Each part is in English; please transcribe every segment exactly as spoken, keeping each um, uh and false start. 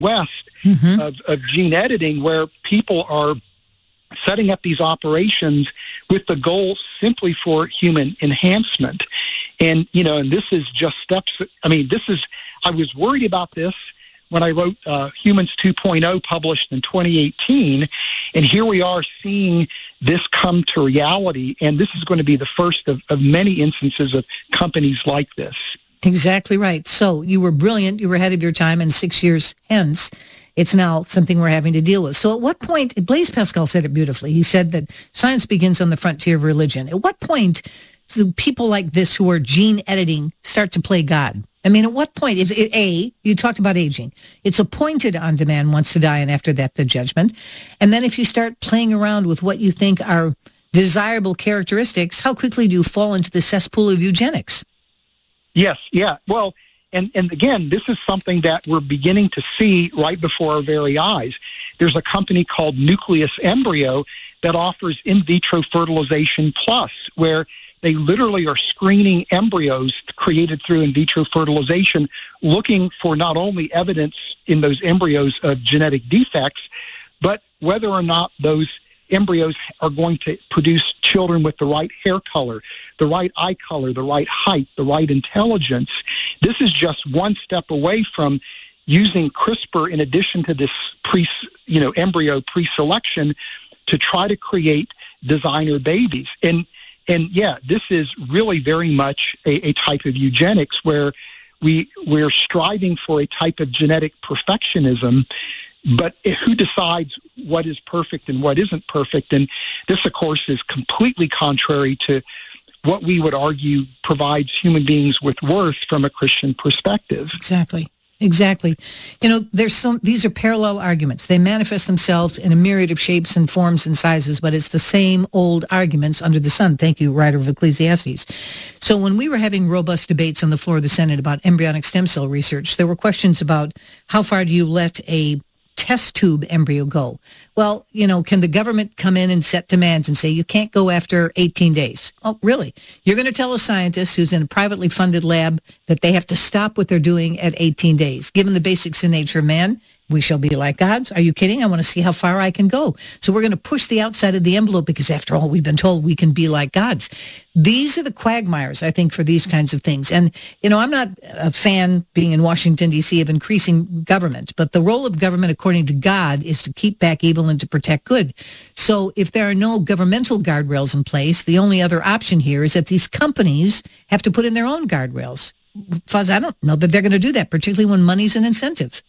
West mm-hmm. of, of gene editing, where people are setting up these operations with the goal simply for human enhancement. And, you know, and this is just steps. I mean, this is, I was worried about this when I wrote uh, Humans two point oh, published in twenty eighteen, and here we are seeing this come to reality, and this is going to be the first of, of many instances of companies like this. Exactly right. So you were brilliant, you were ahead of your time, and six years hence, it's now something we're having to deal with. So at what point, Blaise Pascal said it beautifully, he said that science begins on the frontier of religion. At what point do people like this who are gene editing start to play God? I mean, at what point, if it, A, you talked about aging, it's appointed unto man once to die, and after that, the judgment. And then if you start playing around with what you think are desirable characteristics, how quickly do you fall into the cesspool of eugenics? Yes, yeah. Well, and, and again, this is something that we're beginning to see right before our very eyes. There's a company called Nucleus Embryo that offers in vitro fertilization plus, where they literally are screening embryos created through in vitro fertilization, looking for not only evidence in those embryos of genetic defects, but whether or not those embryos are going to produce children with the right hair color, the right eye color, the right height, the right intelligence. This is just one step away from using CRISPR in addition to this pre, you know, embryo pre-selection to try to create designer babies. And And yeah, this is really very much a, a type of eugenics where we, we're striving for a type of genetic perfectionism, but who decides what is perfect and what isn't perfect? And this, of course, is completely contrary to what we would argue provides human beings with worth from a Christian perspective. Exactly. Exactly. You know, there's some, these are parallel arguments. They manifest themselves in a myriad of shapes and forms and sizes, but it's the same old arguments under the sun. Thank you, writer of Ecclesiastes. So when we were having robust debates on the floor of the Senate about embryonic stem cell research, there were questions about how far do you let a test tube embryo go? Well, you know, can the government come in and set demands and say you can't go after eighteen days? Oh, really? You're going to tell a scientist who's in a privately funded lab that they have to stop what they're doing at eighteen days? Given the basics in nature of man, we shall be like gods. Are you kidding? I want to see how far I can go. So we're going to push the outside of the envelope because, after all, we've been told we can be like gods. These are the quagmires, I think, for these kinds of things. And, you know, I'm not a fan, being in Washington, D C, of increasing government, but the role of government, according to God, is to keep back evil and to protect good. So if there are no governmental guardrails in place, the only other option here is that these companies have to put in their own guardrails. Fuzz, I don't know that they're going to do that, particularly when money's an incentive.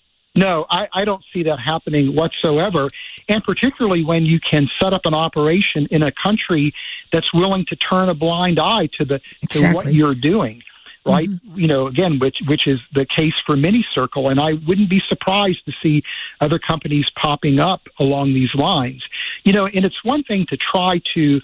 No, I, I don't see that happening whatsoever, and particularly when you can set up an operation in a country that's willing to turn a blind eye to the exactly. to what you're doing, right? Mm-hmm. You know, again, which which is the case for Minicircle, and I wouldn't be surprised to see other companies popping up along these lines. You know, and it's one thing to try to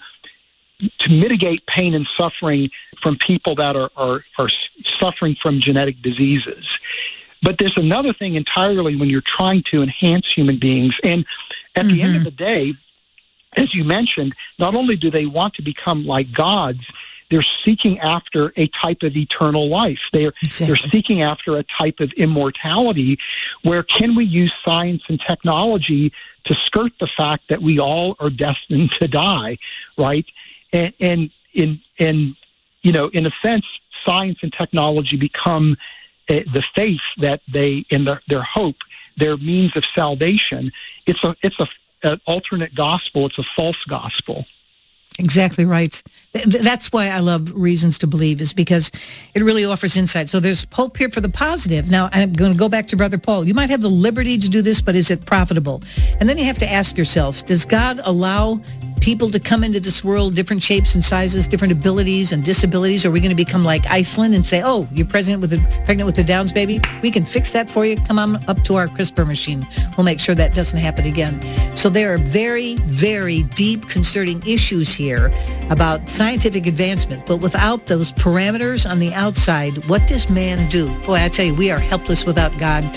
to mitigate pain and suffering from people that are are, are suffering from genetic diseases. But there's another thing entirely when you're trying to enhance human beings. And at mm-hmm. the end of the day, as you mentioned, not only do they want to become like gods, they're seeking after a type of eternal life. They're, exactly. they're seeking after a type of immortality where can we use science and technology to skirt the fact that we all are destined to die, right? And, and in, in, you know, in a sense, science and technology become the faith that they, in their, their hope, their means of salvation. It's a it's a an alternate gospel. It's a false gospel. Exactly right. That's why I love Reasons to Believe, is because it really offers insight. So there's hope here for the positive. Now, I'm going to go back to Brother Paul. You might have the liberty to do this, but is it profitable? And then you have to ask yourself, does God allow people to come into this world, different shapes and sizes, different abilities and disabilities? Are we going to become like Iceland and say, oh, you're pregnant with a, pregnant with a Downs baby? We can fix that for you. Come on up to our CRISPR machine. We'll make sure that doesn't happen again. So there are very, very deep, concerning issues here about scientific advancement. But without those parameters on the outside, what does man do? Boy, I tell you, we are helpless without God.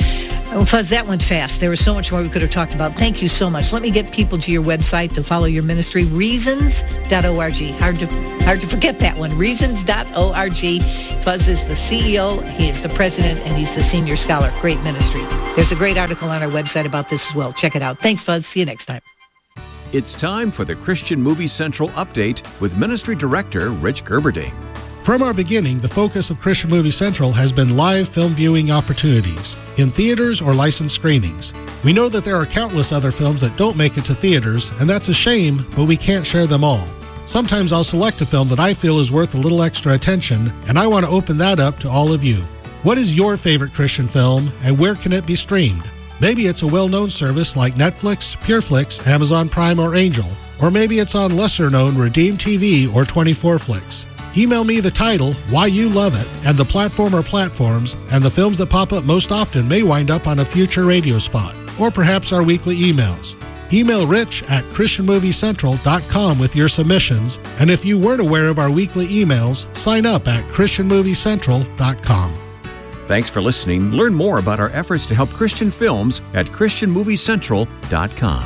Well, Fuzz, that went fast. There was so much more we could have talked about. Thank you so much. Let me get people to your website to follow your ministry, reasons dot org. Hard to hard to forget that one, reasons dot org. Fuzz is the C E O, he is the president, and he's the senior scholar. Great ministry. There's a great article on our website about this as well. Check it out. Thanks, Fuzz. See you next time. It's time for the Christian Movie Central Update with Ministry Director Rich Gerberding. From our beginning, the focus of Christian Movie Central has been live film viewing opportunities in theaters or licensed screenings. We know that there are countless other films that don't make it to theaters, and that's a shame, but we can't share them all. Sometimes I'll select a film that I feel is worth a little extra attention, and I want to open that up to all of you. What is your favorite Christian film, and where can it be streamed? Maybe it's a well-known service like Netflix, PureFlix, Amazon Prime, or Angel. Or maybe it's on lesser-known Redeem T V or twenty-four Flix. Email me the title, why you love it, and the platform or platforms, and the films that pop up most often may wind up on a future radio spot, or perhaps our weekly emails. Email rich at christian movie central dot com with your submissions, and if you weren't aware of our weekly emails, sign up at christian movie central dot com. Thanks for listening. Learn more about our efforts to help Christian films at christian movie central dot com.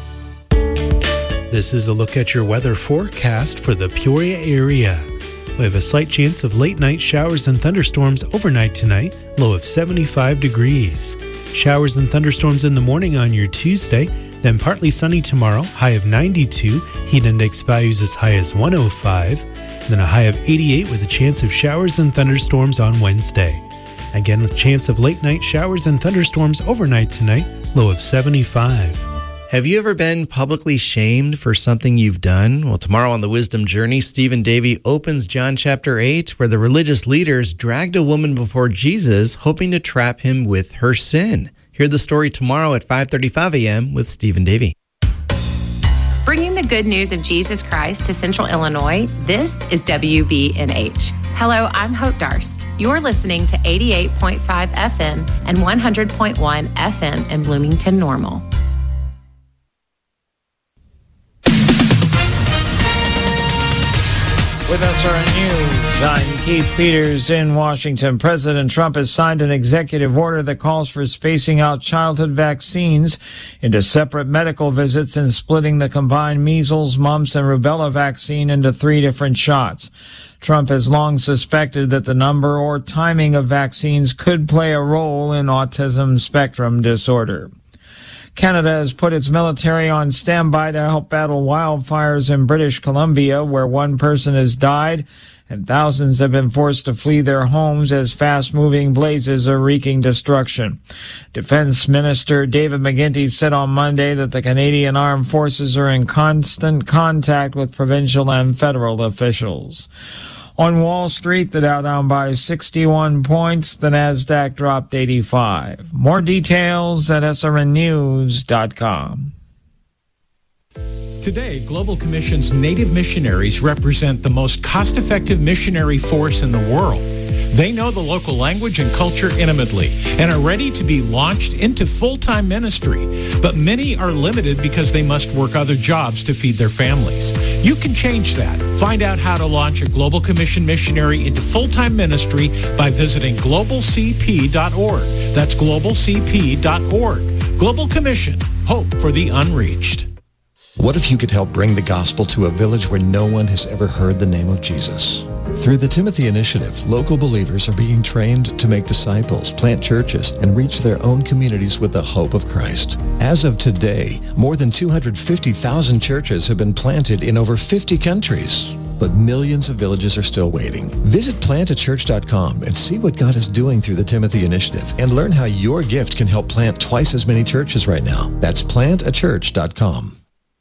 This is a look at your weather forecast for the Peoria area. We have a slight chance of late-night showers and thunderstorms overnight tonight, low of seventy-five degrees. Showers and thunderstorms in the morning on your Tuesday, then partly sunny tomorrow, high of ninety-two, heat index values as high as one oh five, then a high of eighty-eight with a chance of showers and thunderstorms on Wednesday. Again, with chance of late-night showers and thunderstorms overnight tonight, low of seventy-five. Have you ever been publicly shamed for something you've done? Well, tomorrow on the Wisdom Journey, Stephen Davey opens John chapter eight, where the religious leaders dragged a woman before Jesus, hoping to trap him with her sin. Hear the story tomorrow at five thirty-five a.m. with Stephen Davey. Bringing the good news of Jesus Christ to Central Illinois, this is W B N H. Hello, I'm Hope Darst. You're listening to eighty-eight point five F M and one hundred point one F M in Bloomington Normal. With S R N News, I'm Keith Peters in Washington. President Trump has signed an executive order that calls for spacing out childhood vaccines into separate medical visits and splitting the combined measles, mumps, and rubella vaccine into three different shots. Trump has long suspected that the number or timing of vaccines could play a role in autism spectrum disorder. Canada has put its military on standby to help battle wildfires in British Columbia, where one person has died and thousands have been forced to flee their homes as fast-moving blazes are wreaking destruction. Defense Minister David McGuinty said on Monday that the Canadian Armed Forces are in constant contact with provincial and federal officials. On Wall Street, the Dow down by sixty-one points. The Nasdaq dropped eighty-five. More details at S R N news dot com. Today, Global Commission's Native missionaries represent the most cost-effective missionary force in the world. They know the local language and culture intimately and are ready to be launched into full-time ministry. But many are limited because they must work other jobs to feed their families. You can change that. Find out how to launch a Global Commission missionary into full-time ministry by visiting global c p dot org. That's global c p dot org. Global Commission, hope for the unreached. What if you could help bring the gospel to a village where no one has ever heard the name of Jesus? Through the Timothy Initiative, local believers are being trained to make disciples, plant churches, and reach their own communities with the hope of Christ. As of today, more than two hundred fifty thousand churches have been planted in over fifty countries. But millions of villages are still waiting. Visit plant a church dot com and see what God is doing through the Timothy Initiative and learn how your gift can help plant twice as many churches right now. That's plant a church dot com.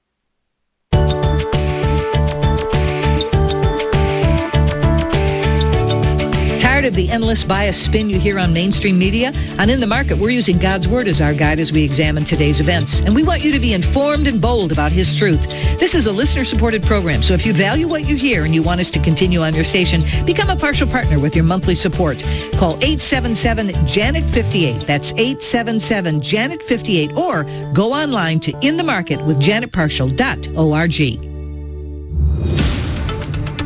Of the endless bias spin you hear on mainstream media? On In the Market, we're using God's Word as our guide as we examine today's events. And we want you to be informed and bold about His truth. This is a listener-supported program, so if you value what you hear and you want us to continue on your station, become a partial partner with your monthly support. Call eight seven seven, Janet fifty-eight. That's eight seven seven, Janet fifty-eight. Or go online to in the market with janet partial dot org.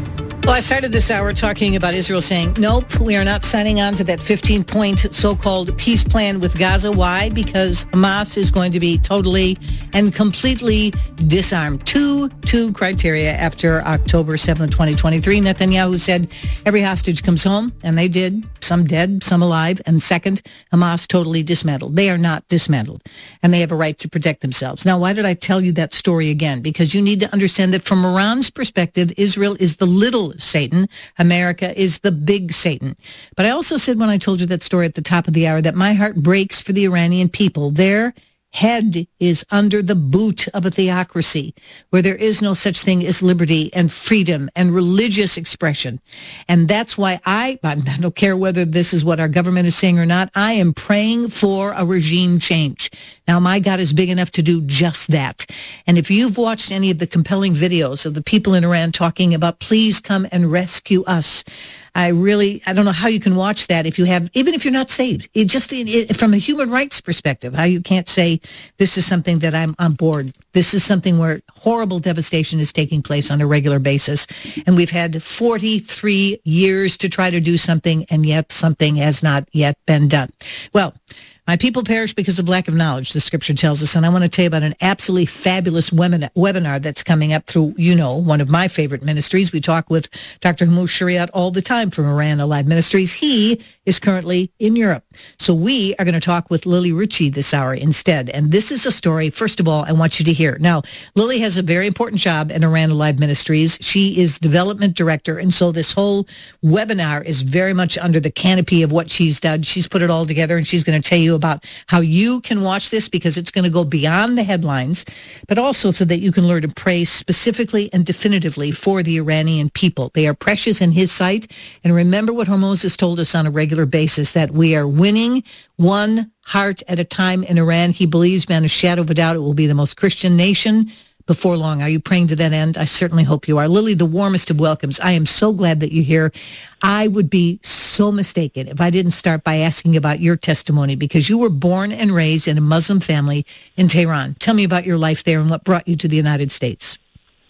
Well, I started this hour talking about Israel saying, nope, we are not signing on to that fifteen-point so-called peace plan with Gaza. Why? Because Hamas is going to be totally and completely disarmed. Two, two criteria after October seventh, twenty twenty-three. Netanyahu said every hostage comes home, and they did. Some dead, some alive. And second, Hamas totally dismantled. They are not dismantled, and they have a right to protect themselves. Now, why did I tell you that story again? Because you need to understand that from Iran's perspective, Israel is the little Satan. America is the big Satan. But I also said when I told you that story at the top of the hour that my heart breaks for the Iranian people. Their head is under the boot of a theocracy where there is no such thing as liberty and freedom and religious expression. And that's why I, I don't care whether this is what our government is saying or not, I am praying for a regime change. Now, my God is big enough to do just that. And if you've watched any of the compelling videos of the people in Iran talking about, please come and rescue us, I really, I don't know how you can watch that if you have, even if you're not saved. It just, it, it, from a human rights perspective, how you can't say this is something that I'm on board. This is something where horrible devastation is taking place on a regular basis. And we've had forty-three years to try to do something, and yet something has not yet been done. Well, my people perish because of lack of knowledge, the scripture tells us. And I want to tell you about an absolutely fabulous webinar, webinar that's coming up through, you know, one of my favorite ministries. We talk with Doctor Hamoush Shariat all the time from Iran Alive Ministries. He is currently in Europe. So we are going to talk with Lily Ritchie this hour instead. And this is a story, first of all, I want you to hear. Now, Lily has a very important job in Iran Alive Ministries. She is development director. And so this whole webinar is very much under the canopy of what she's done. She's put it all together, and she's going to tell you about how you can watch this, because it's going to go beyond the headlines, but also so that you can learn to pray specifically and definitively for the Iranian people. They are precious in his sight. And remember what Moses told us on a regular basis, that we are winning one heart at a time in Iran. He believes beyond a shadow of a doubt it will be the most Christian nation before long. Are you praying to that end? I certainly hope you are. Lily, the warmest of welcomes. I am so glad that you're here. I would be so mistaken if I didn't start by asking about your testimony, because you were born and raised in a Muslim family in Tehran. Tell me about your life there and what brought you to the United States.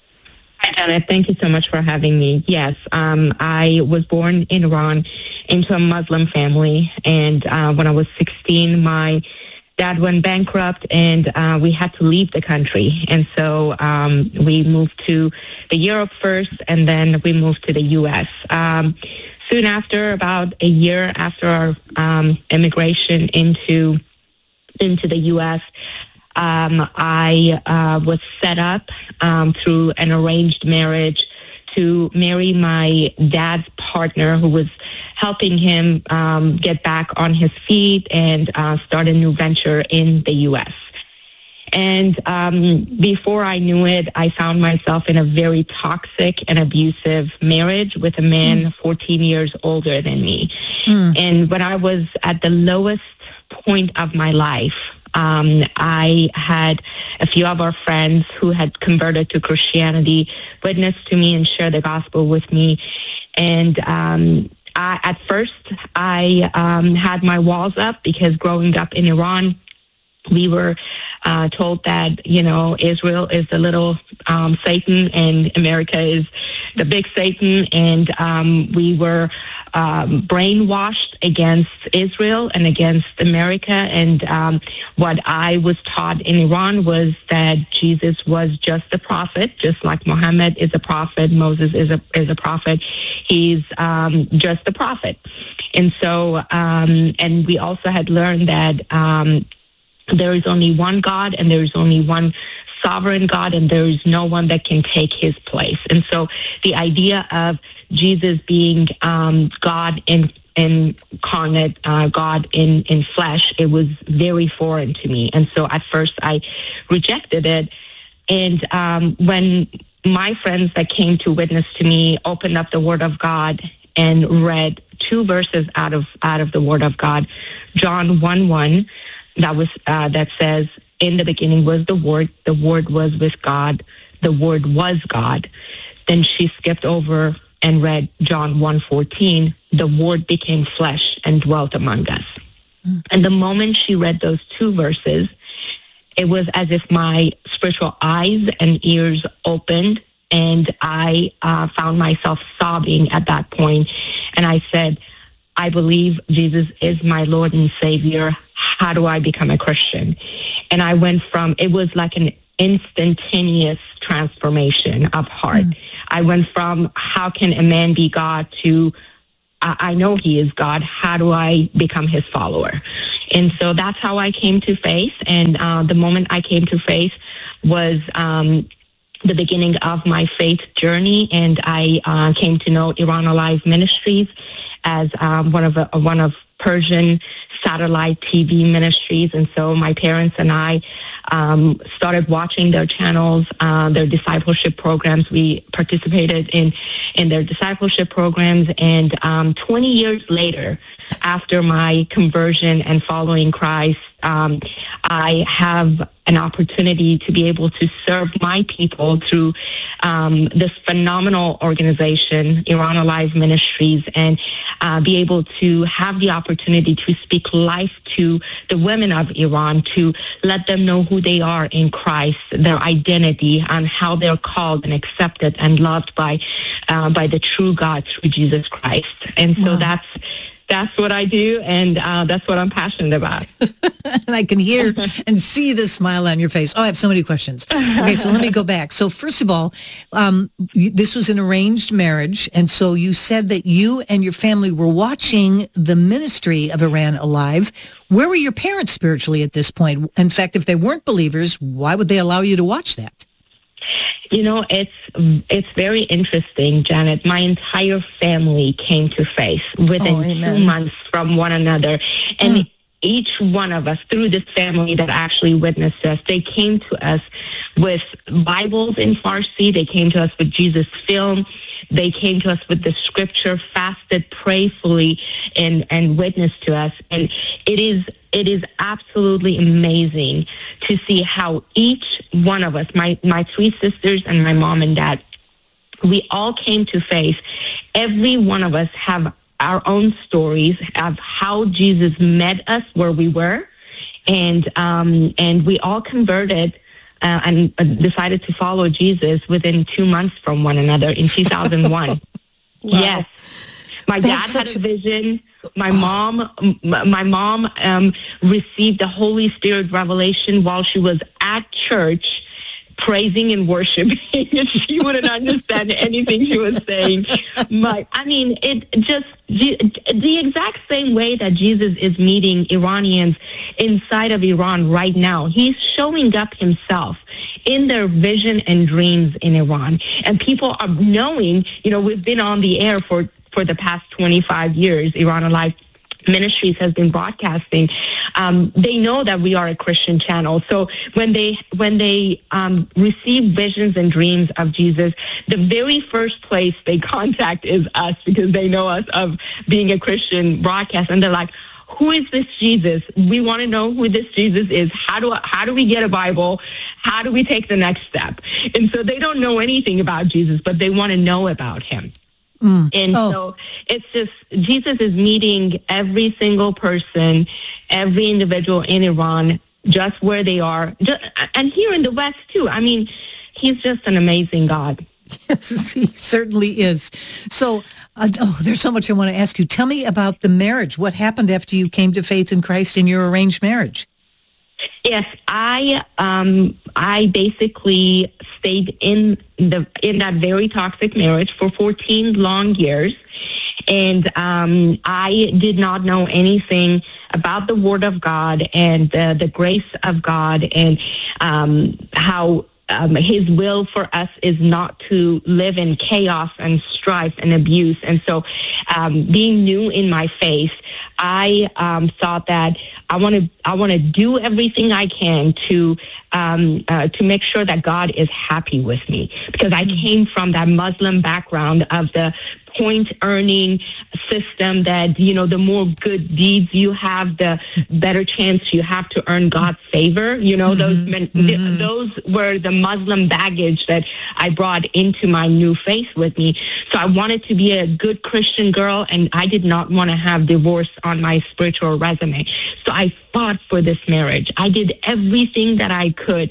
Hi, Janet. Thank you so much for having me. Yes, um, I was born in Iran into a Muslim family, and uh, when I was sixteen, my dad went bankrupt, and uh, we had to leave the country. And so um, we moved to the Europe first, and then we moved to the U S. Um, soon after, about a year after our um, immigration into into the U S, um, I uh, was set up um, through an arranged marriage to marry my dad's partner, who was helping him um, get back on his feet and uh, start a new venture in the U S. And um, before I knew it, I found myself in a very toxic and abusive marriage with a man mm. fourteen years older than me. Mm. And when I was at the lowest point of my life, Um, I had a few of our friends who had converted to Christianity witness to me and share the gospel with me. And um, I, at first, I um, had my walls up, because growing up in Iran, we were uh, told that, you know, Israel is the little um, Satan and America is the big Satan. And um, we were um, brainwashed against Israel and against America. And um, what I was taught in Iran was that Jesus was just a prophet, just like Muhammad is a prophet, Moses is a is a prophet. He's um, just a prophet. And so, um, and we also had learned that um, there is only one God, and there is only one sovereign God, and there is no one that can take his place. And so the idea of Jesus being um, God in incarnate, uh, God in, in flesh, it was very foreign to me. And so at first I rejected it. And um, when my friends that came to witness to me opened up the Word of God and read two verses out of out of the Word of God, John one one, that was uh, that says, in the beginning was the Word, the Word was with God, the Word was God. Then she skipped over and read John one fourteen, the Word became flesh and dwelt among us. Mm. And the moment she read those two verses, it was as if my spiritual eyes and ears opened, And I uh, found myself sobbing at that point. And I said, I believe Jesus is my Lord and Savior. How do I become a Christian? And I went from, it was like an instantaneous transformation of heart. Mm. I went from, how can a man be God, to, I, I know he is God. How do I become his follower? And so that's how I came to faith. And uh, the moment I came to faith was um, the beginning of my faith journey. And I uh, came to know Iran Alive Ministries as um, one of a, one of Persian satellite T V ministries. And so my parents and I um, started watching their channels, uh, their discipleship programs. We participated in, in their discipleship programs. And um, twenty years later, after my conversion and following Christ, um, I have an opportunity to be able to serve my people through um, this phenomenal organization, Iran Alive Ministries, and uh, be able to have the opportunity to speak life to the women of Iran, to let them know who they are in Christ, their identity, and how they're called and accepted and loved by uh, by the true God through Jesus Christ. And so wow. that's That's what I do, and uh, that's what I'm passionate about. And I can hear and see the smile on your face. Oh, I have so many questions. Okay, so let me go back. So first of all, um, this was an arranged marriage, and so you said that you and your family were watching the ministry of Iran Alive. Where were your parents spiritually at this point? In fact, if they weren't believers, why would they allow you to watch that? You know, it's it's very interesting, Janet. My entire family came to faith within oh, two months from one another. And mm. each one of us, through this family that actually witnessed us, they came to us with Bibles in Farsi. They came to us with Jesus film. They came to us with the scripture, fasted prayerfully, and, and witnessed to us. And it is It is absolutely amazing to see how each one of us, my, my three sisters and my mom and dad, we all came to faith. Every one of us have our own stories of how Jesus met us where we were, and um, and we all converted uh, and decided to follow Jesus within two months from one another in two thousand one. Wow. Yes. My dad had a vision. My mom, my mom um, received the Holy Spirit revelation while she was at church, praising and worshiping. She wouldn't understand anything she was saying. My, I mean, it just the, the exact same way that Jesus is meeting Iranians inside of Iran right now. He's showing up himself in their vision and dreams in Iran, and people are knowing. You know, we've been on the air for. For the past twenty-five years, Iran Alive Ministries has been broadcasting. Um, they know that we are a Christian channel. So when they when they um, receive visions and dreams of Jesus, the very first place they contact is us, because they know us of being a Christian broadcast, and they're like, who is this Jesus? We want to know who this Jesus is. How do how do we get a Bible? How do we take the next step? And so they don't know anything about Jesus, but they want to know about him. Mm. And oh. so it's just, Jesus is meeting every single person, every individual in Iran, just where they are. Just, and here in the West, too. I mean, he's just an amazing God. Yes, he certainly is. So, uh, oh, there's so much I want to ask you. Tell me about the marriage. What happened after you came to faith in Christ in your arranged marriage? Yes, I um, I basically stayed in the in that very toxic marriage for fourteen long years, and um, I did not know anything about the Word of God and the, the grace of God, and um, how um, His will for us is not to live in chaos and strife and abuse. And so, um, being new in my faith, I um, thought that I want to I want to do everything I can to um, uh, to make sure that God is happy with me, because I came from that Muslim background of the point earning system that, you know, the more good deeds you have, the better chance you have to earn God's favor. You know, mm-hmm. those mm-hmm. those were the Muslim baggage that I brought into my new faith with me. So I wanted to be a good Christian girl, and I did not want to have divorce on my spiritual resume. So I fought for this marriage. I did everything that I could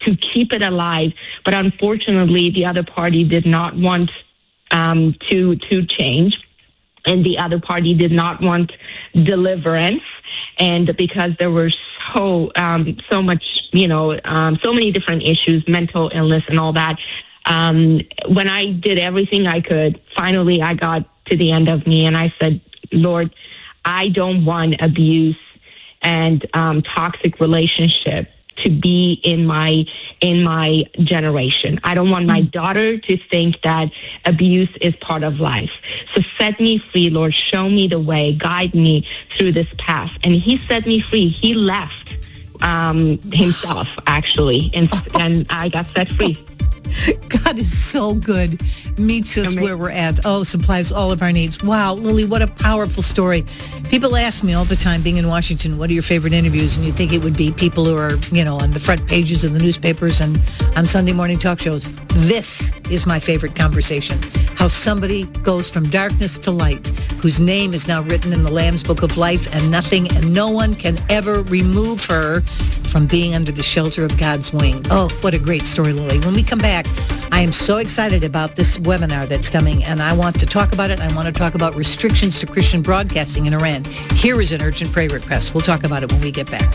to keep it alive. But unfortunately, the other party did not want um, to to change. And the other party did not want deliverance, and because there were so um, so much, you know, um, so many different issues, mental illness and all that. Um, when I did everything I could, finally I got to the end of me, and I said, Lord, I don't want abuse and um, toxic relationship to be in my in my generation. I don't want my daughter to think that abuse is part of life. So set me free, Lord. Show me the way. Guide me through this path. And he set me free. He left um, himself, actually, and, and I got set free. God is so good. Meets us Amazing. Where we're at. Oh, supplies all of our needs. Wow, Lily, what a powerful story. People ask me all the time, being in Washington, what are your favorite interviews? And you think it would be people who are, you know, on the front pages of the newspapers and on Sunday morning talk shows. This is my favorite conversation. How somebody goes from darkness to light, whose name is now written in the Lamb's Book of Life, and nothing and no one can ever remove her from being under the shelter of God's wing. Oh, what a great story, Lily. When we come back, I am so excited about this webinar that's coming, and I want to talk about it. I want to talk about restrictions to Christian broadcasting in Iran. Here is an urgent prayer request. We'll talk about it when we get back.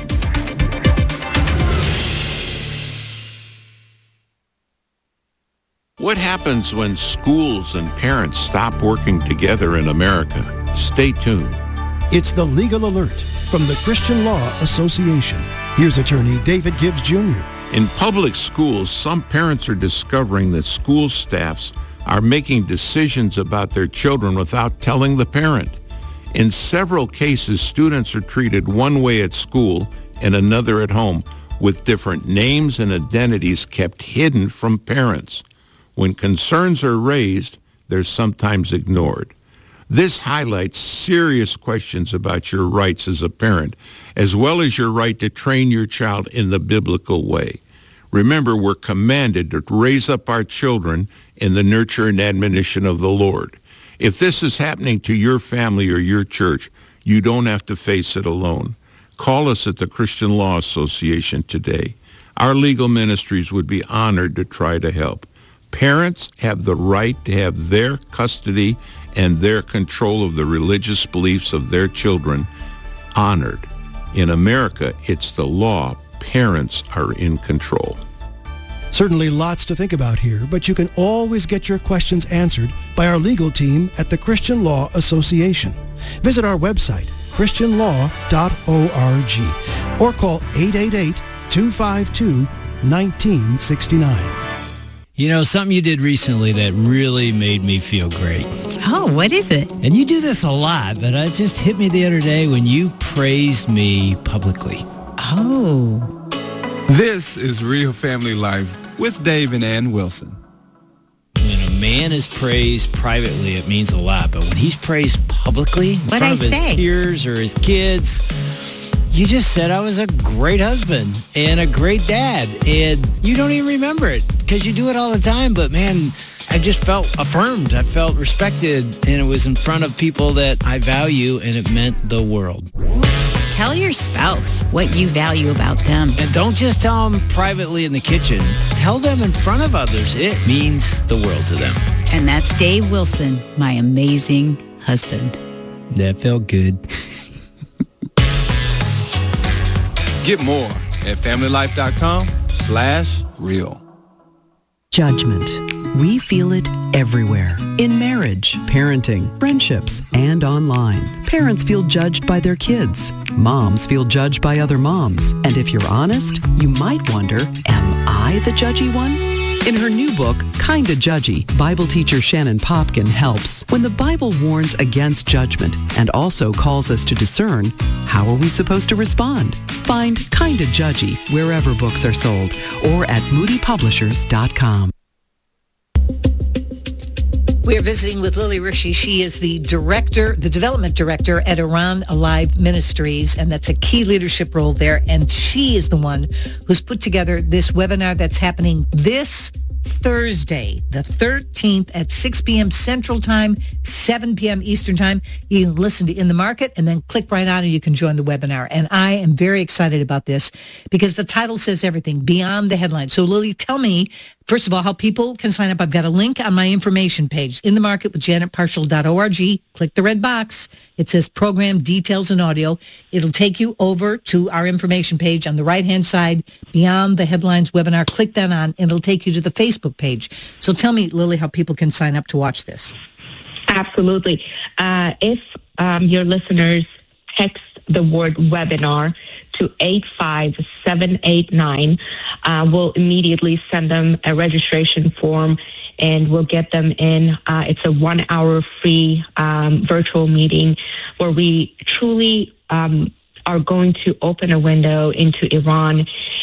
What happens when schools and parents stop working together in America? Stay tuned. It's the Legal Alert from the Christian Law Association. Here's attorney David Gibbs Junior In public schools, some parents are discovering that school staffs are making decisions about their children without telling the parent. In several cases, students are treated one way at school and another at home, with different names and identities kept hidden from parents. When concerns are raised, they're sometimes ignored. This highlights serious questions about your rights as a parent, as well as your right to train your child in the biblical way. Remember, we're commanded to raise up our children in the nurture and admonition of the Lord. If this is happening to your family or your church, you don't have to face it alone. Call us at the Christian Law Association today. Our legal ministries would be honored to try to help. Parents have the right to have their custody and their control of the religious beliefs of their children honored. In America, it's the law. Parents are in control. Certainly lots to think about here, but you can always get your questions answered by our legal team at the Christian Law Association. Visit our website, christian law dot org, or call eight eight eight, two five two, one nine six nine. You know, something you did recently that really made me feel great. Oh, what is it? And you do this a lot, but it just hit me the other day when you praised me publicly. Oh. This is Real Family Life with Dave and Ann Wilson. When a man is praised privately, it means a lot. But when he's praised publicly in What'd front I of his say? peers or his kids, you just said I was a great husband and a great dad. And you don't even remember it because you do it all the time. But, man, I just felt affirmed. I felt respected. And it was in front of people that I value, and it meant the world. Tell your spouse what you value about them. And don't just tell them privately in the kitchen. Tell them in front of others. It means the world to them. And that's Dave Wilson, my amazing husband. That felt good. Get more at familylife.com slash real. Judgment. We feel it everywhere. In marriage, parenting, friendships, and online. Parents feel judged by their kids. Moms feel judged by other moms. And if you're honest, you might wonder, am I the judgy one? In her new book, Kinda Judgy, Bible teacher Shannon Popkin helps. When the Bible warns against judgment and also calls us to discern, how are we supposed to respond? Find Kinda Judgy wherever books are sold or at moody publishers dot com. We are visiting with Lily Rishi. She is the director, the development director at Iran Alive Ministries, and that's a key leadership role there. And she is the one who's put together this webinar that's happening this Thursday, the thirteenth at six p.m. Central Time, seven p.m. Eastern Time. You can listen to In the Market and then click right on and you can join the webinar. And I am very excited about this because the title says everything, beyond the headlines. So Lily, tell me, first of all, how people can sign up. I've got a link on my information page, In the Market with Janet Parshall dot org. Click the red box. It says program details and audio. It'll take you over to our information page on the right-hand side, Beyond the Headlines webinar. Click that on, and it'll take you to the Facebook page. So tell me, Lily, how people can sign up to watch this. Absolutely. Uh, if um, your listeners text the word webinar to eight five seven eight nine, uh, we'll immediately send them a registration form and we'll get them in. Uh, it's a one-hour free um, virtual meeting where we truly um, are going to open a window into Iran,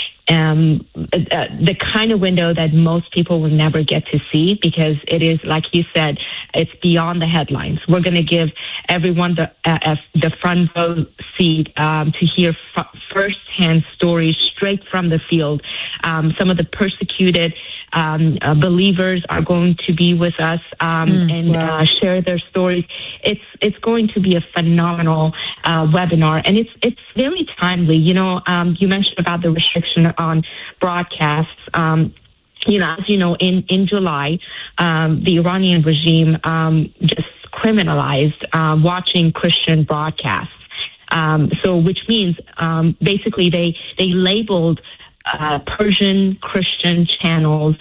um, uh, the kind of window that most people will never get to see because it is, like you said, it's beyond the headlines. We're going to give everyone the uh, uh, the front row seat um, to hear f- firsthand stories straight from the field. Um, some of the persecuted um, uh, believers are going to be with us um, mm, and wow. uh, share their stories. It's it's going to be a phenomenal uh, webinar, and it's it's very timely. You know, um, you mentioned about the restriction on broadcasts. Um, you know, as you know, in, in July, um, the Iranian regime um, just criminalized uh, watching Christian broadcasts. Um, so, which means um, basically they they labeled uh, Persian Christian channels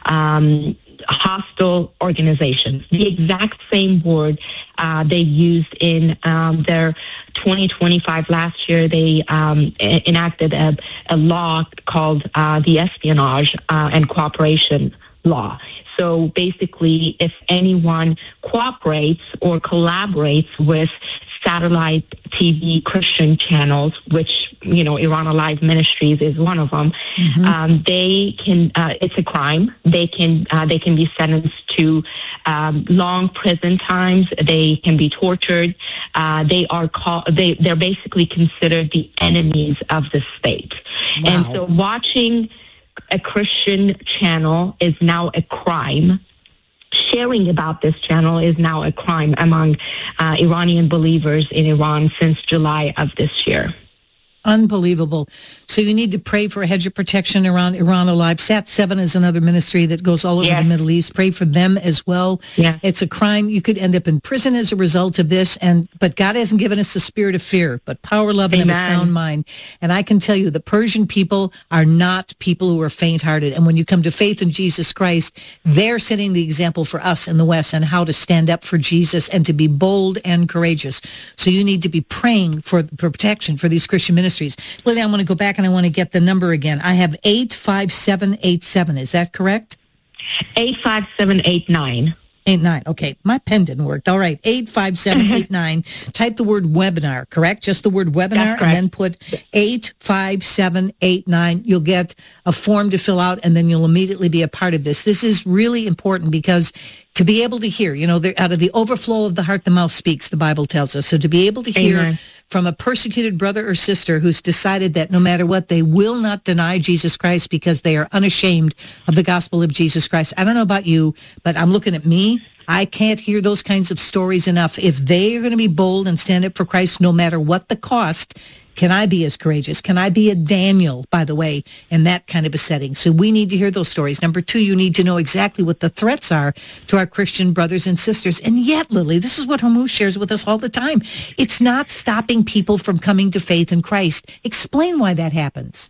um, hostile organizations. The exact same word uh, they used in um, their twenty twenty-five last year. They um, enacted a, a law called uh, the Espionage uh, and Cooperation Law. So basically, if anyone cooperates or collaborates with satellite T V Christian channels, which, you know, Iran Alive Ministries is one of them, mm-hmm. um, they can, uh, it's a crime. They can, uh, they can be sentenced to um, long prison times. They can be tortured. Uh, they are called, they, they're basically considered the enemies of the state. Wow. And so watching a Christian channel is now a crime. Sharing about this channel is now a crime among uh, Iranian believers in Iran since July of this year. Unbelievable. So you need to pray for a hedge of protection around Iran Alive. Sat seven is another ministry that goes all over yes. the Middle East. Pray for them as well. Yeah. It's a crime. You could end up in prison as a result of this. And but God hasn't given us a spirit of fear, but power, love, and a sound mind. And I can tell you, the Persian people are not people who are faint-hearted. And when you come to faith in Jesus Christ, they're setting the example for us in the West on how to stand up for Jesus and to be bold and courageous. So you need to be praying for, for protection for these Christian ministries. Lily, I want to go back and I want to get the number again. I have eight five seven eight seven. Is that correct? eight five seven eight nine. Eight nine. Okay, my pen didn't work. All right, eight five seven eight nine. Type the word webinar, correct? Just the word webinar, and then put eight five seven eight nine. You'll get a form to fill out, and then you'll immediately be a part of this. This is really important because to be able to hear, you know, out of the overflow of the heart, the mouth speaks, the Bible tells us. So to be able to hear Amen. From a persecuted brother or sister who's decided that no matter what, they will not deny Jesus Christ because they are unashamed of the gospel of Jesus Christ. I don't know about you, but I'm looking at me. I can't hear those kinds of stories enough. If they are going to be bold and stand up for Christ no matter what the cost, can I be as courageous? Can I be a Daniel, by the way, in that kind of a setting? So we need to hear those stories. Number two, you need to know exactly what the threats are to our Christian brothers and sisters. And yet, Lily, this is what Hamu shares with us all the time. It's not stopping people from coming to faith in Christ. Explain why that happens.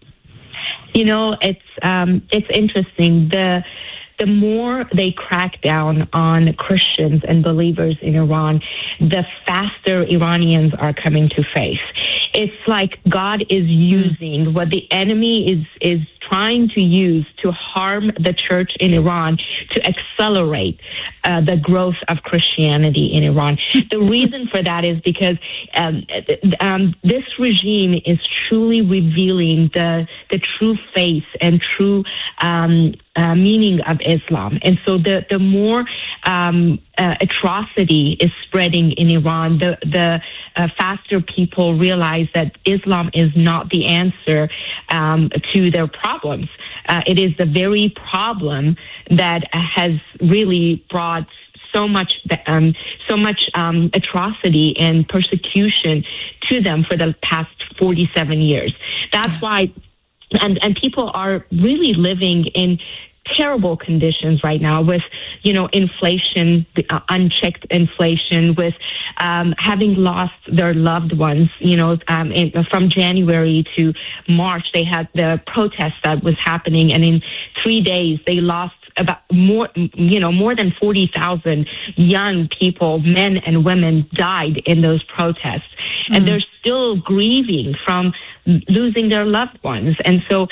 You know, it's um, it's interesting. The the more they crack down on Christians and believers in Iran, the faster Iranians are coming to faith. It's like God is using what the enemy is, is trying to use to harm the church in Iran to accelerate uh, the growth of Christianity in Iran. The reason for that is because um, um, this regime is truly revealing the, the true faith and true um uh, meaning of Islam. And so the, the more um, uh, atrocity is spreading in Iran, the, the uh, faster people realize that Islam is not the answer um, to their problems. Uh, it is the very problem that has really brought so much, um, so much um, atrocity and persecution to them for the past forty-seven years. That's why, and, and people are really living in terrible conditions right now with, you know, inflation, uh, unchecked inflation, with um, having lost their loved ones. You know, um, in, from January to March, they had the protest that was happening, and in three days they lost about more, you know, more than forty thousand young people, men and women, died in those protests. Mm-hmm. And they're still grieving from losing their loved ones. And so,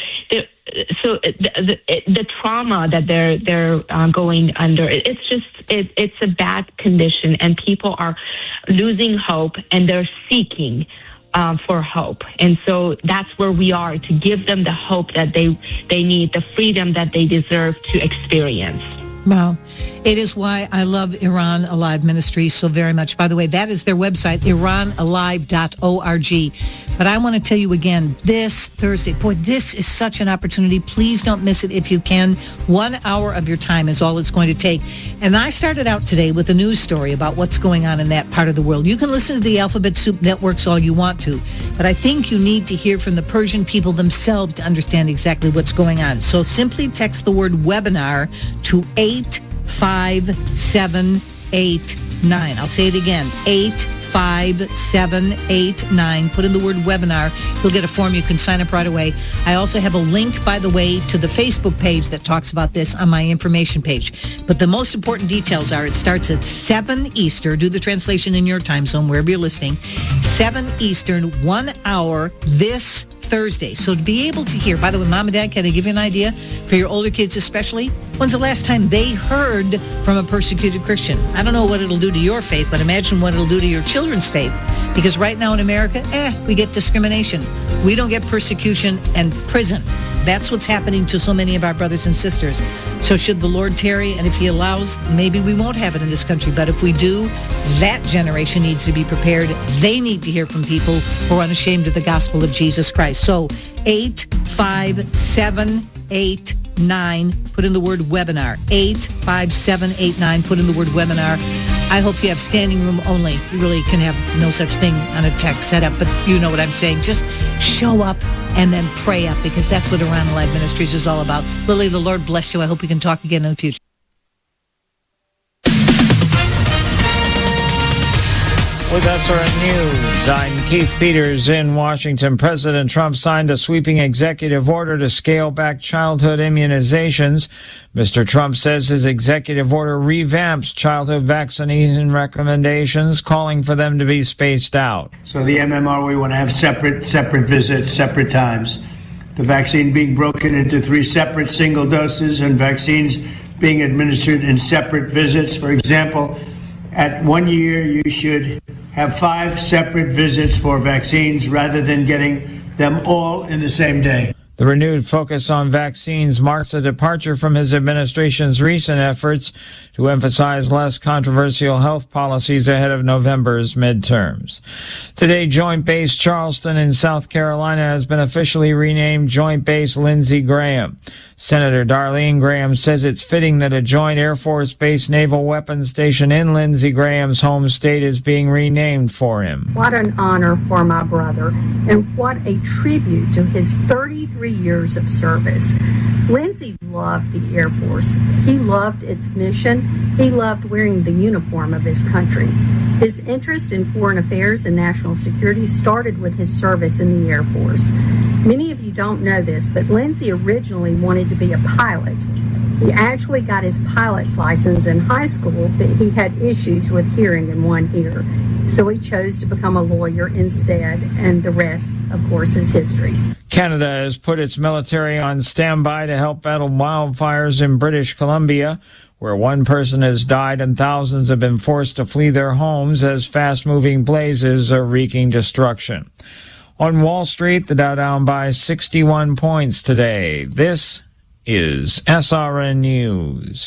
so the, the, the trauma that they're they're uh, going under, it's just, it, it's a bad condition, and people are losing hope, and they're seeking Uh, for hope. And so that's where we are, to give them the hope that they they need, the freedom that they deserve to experience. Wow. It is why I love Iran Alive Ministries so very much. By the way, that is their website, iran alive dot org. But I want to tell you again, this Thursday, boy, this is such an opportunity. Please don't miss it if you can. One hour of your time is all it's going to take. And I started out today with a news story about what's going on in that part of the world. You can listen to the Alphabet Soup Networks all you want to, but I think you need to hear from the Persian people themselves to understand exactly what's going on. So simply text the word webinar to eight five seven eight nine. I'll say it again, eight five seven eight nine. Put in the word webinar. You'll get a form. You can sign up right away. I also have a link, by the way, to the Facebook page that talks about this on my information page. But the most important details are it starts at seven Eastern. Do the translation in your time zone, wherever you're listening. seven Eastern, one hour this Thursday. So to be able to hear, by the way, Mom and Dad, can I give you an idea? For your older kids especially, when's the last time they heard from a persecuted Christian? I don't know what it'll do to your faith, but imagine what it'll do to your children's faith. Because right now in America, eh, we get discrimination. We don't get persecution and prison. That's what's happening to so many of our brothers and sisters. So should the Lord tarry, and if he allows, maybe we won't have it in this country. But if we do, that generation needs to be prepared. They need to hear from people who are unashamed of the gospel of Jesus Christ. So eight five seven eight nine, put in the word webinar. eight five seven eight nine, put in the word webinar. I hope you have standing room only. You really can have no such thing on a tech setup, but you know what I'm saying. Just show up and then pray up, because that's what Iran Alive Ministries is all about. Lily, the Lord bless you. I hope we can talk again in the future. With S R N News, I'm Keith Peters in Washington. President Trump signed a sweeping executive order to scale back childhood immunizations. Mister Trump says his executive order revamps childhood vaccination recommendations, calling for them to be spaced out. So the M M R, we want to have separate, separate visits, separate times. The vaccine being broken into three separate single doses, and vaccines being administered in separate visits. For example, at one year, you should have five separate visits for vaccines rather than getting them all in the same day. The renewed focus on vaccines marks a departure from his administration's recent efforts to emphasize less controversial health policies ahead of November's midterms. Today, Joint Base Charleston in South Carolina has been officially renamed Joint Base Lindsey Graham. Senator Darlene Graham says it's fitting that a joint Air Force Base naval weapons station in Lindsey Graham's home state is being renamed for him. What an honor for my brother, and what a tribute to his thirty-three years of service. Lindsey loved the Air Force. He loved its mission. He loved wearing the uniform of his country. His interest in foreign affairs and national security started with his service in the Air Force. Many of you don't know this, but Lindsey originally wanted to be a pilot. He actually got his pilot's license in high school, but he had issues with hearing in one ear. So he chose to become a lawyer instead, and the rest, of course, is history. Canada has put its military on standby to help battle wildfires in British Columbia, where one person has died and thousands have been forced to flee their homes as fast-moving blazes are wreaking destruction. On Wall Street, the Dow down by sixty-one points today. This is S R N News.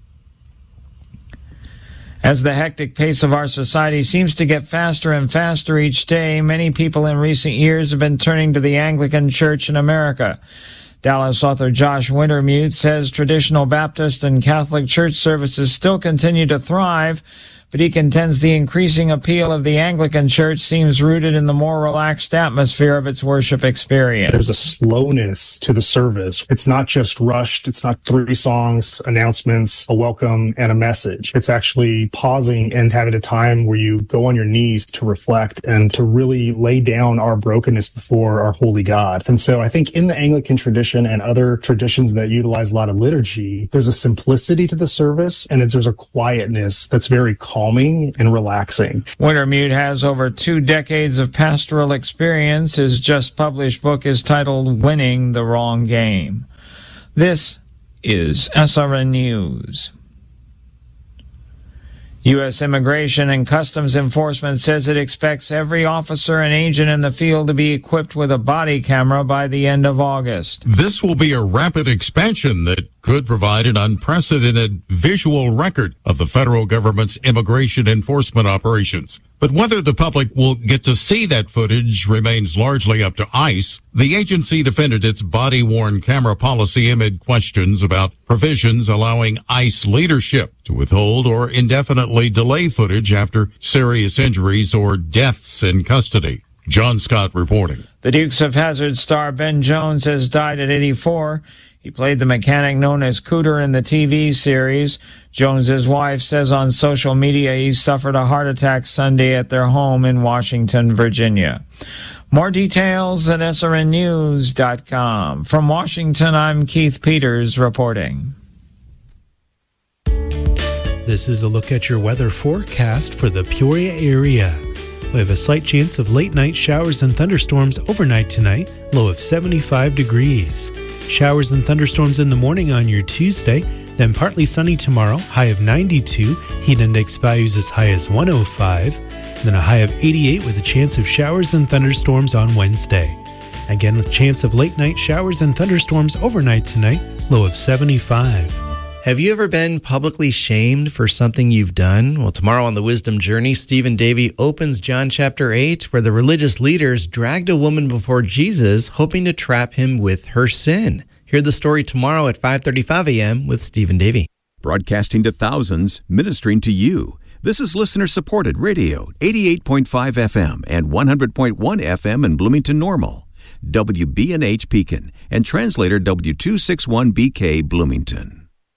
As the hectic pace of our society seems to get faster and faster each day, many people in recent years have been turning to the Anglican Church in America. Dallas author Josh Wintermute says traditional Baptist and Catholic church services still continue to thrive, but he contends the increasing appeal of the Anglican Church seems rooted in the more relaxed atmosphere of its worship experience. There's a slowness to the service. It's not just rushed. It's not three songs, announcements, a welcome, and a message. It's actually pausing and having a time where you go on your knees to reflect and to really lay down our brokenness before our holy God. And so I think in the Anglican tradition and other traditions that utilize a lot of liturgy, there's a simplicity to the service, and there's a quietness that's very calm. calming and relaxing. Wintermute has over two decades of pastoral experience. His just published book is titled Winning the Wrong Game. This is S R N News. U S Immigration and Customs Enforcement says it expects every officer and agent in the field to be equipped with a body camera by the end of August. This will be a rapid expansion that could provide an unprecedented visual record of the federal government's immigration enforcement operations. But whether the public will get to see that footage remains largely up to ICE. The agency defended its body-worn camera policy amid questions about provisions allowing ICE leadership to withhold or indefinitely delay footage after serious injuries or deaths in custody. John Scott reporting. The Dukes of Hazzard star Ben Jones has died at eighty-four. He played the mechanic known as Cooter in the T V series. Jones's wife says on social media he suffered a heart attack Sunday at their home in Washington, Virginia. More details at S R N news dot com. From Washington, I'm Keith Peters reporting. This is a look at your weather forecast for the Peoria area. We have a slight chance of late night showers and thunderstorms overnight tonight, low of seventy-five degrees. Showers and thunderstorms in the morning on your Tuesday, then partly sunny tomorrow, high of ninety-two, heat index values as high as one oh five, then a high of eighty-eight with a chance of showers and thunderstorms on Wednesday. Again, with chance of late night showers and thunderstorms overnight tonight, low of seventy-five. Have you ever been publicly shamed for something you've done? Well, tomorrow on the Wisdom Journey, Stephen Davey opens John chapter eight, where the religious leaders dragged a woman before Jesus, hoping to trap him with her sin. Hear the story tomorrow at five thirty-five a.m. with Stephen Davey. Broadcasting to thousands, ministering to you. This is listener-supported radio, eighty-eight point five F M and one hundred point one F M in Bloomington Normal, W B N H Pekin, and translator W two sixty-one B K Bloomington.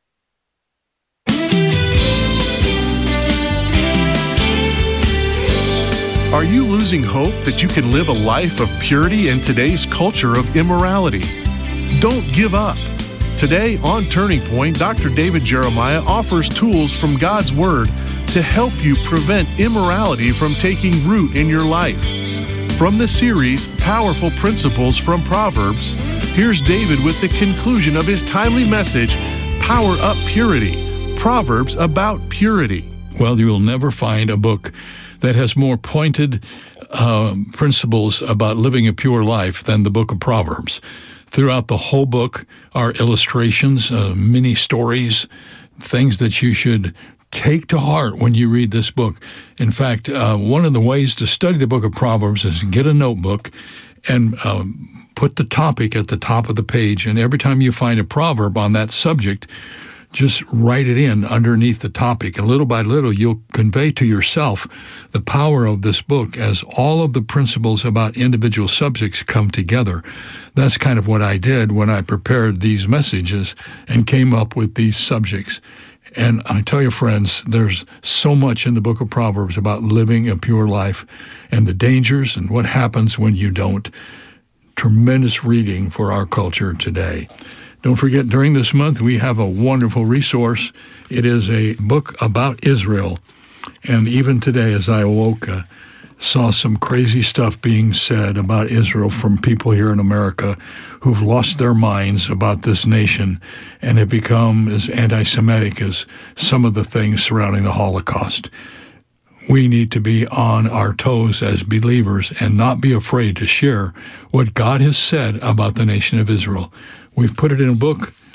Are you losing hope that you can live a life of purity in today's culture of immorality? Don't give up. Today on Turning Point, Doctor David Jeremiah offers tools from God's Word to help you prevent immorality from taking root in your life. From the series, Powerful Principles from Proverbs, here's David with the conclusion of his timely message, Power Up Purity, Proverbs about purity. Well, you'll never find a book that has more pointed uh, principles about living a pure life than the book of Proverbs. Throughout the whole book are illustrations, uh, mini stories, things that you should take to heart when you read this book. In fact, uh, one of the ways to study the book of Proverbs is get a notebook and um, put the topic at the top of the page, and every time you find a proverb on that subject, just write it in underneath the topic, and little by little you'll convey to yourself the power of this book as all of the principles about individual subjects come together. That's kind of what I did when I prepared these messages and came up with these subjects. And I tell you, friends, there's so much in the book of Proverbs about living a pure life and the dangers and what happens when you don't. Tremendous reading for our culture today. Don't forget, during this month, we have a wonderful resource. It is a book about Israel. And even today, as I awoke, uh, saw some crazy stuff being said about Israel from people here in America who've lost their minds about this nation and have become as anti-Semitic as some of the things surrounding the Holocaust. We need to be on our toes as believers and not be afraid to share what God has said about the nation of Israel. We've put it in a book.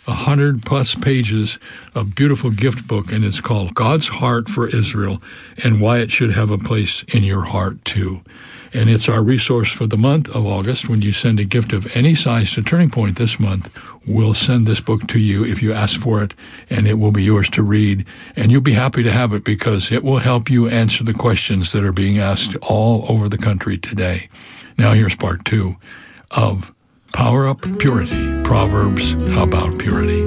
a hundred plus pages of beautiful gift book, and it's called God's Heart for Israel and Why It Should Have a Place in Your Heart Too. And it's our resource for the month of August. When you send a gift of any size to Turning Point this month, we'll send this book to you if you ask for it, and it will be yours to read. And you'll be happy to have it because it will help you answer the questions that are being asked all over the country today. Now here's part two of Power Up Purity. Proverbs about purity.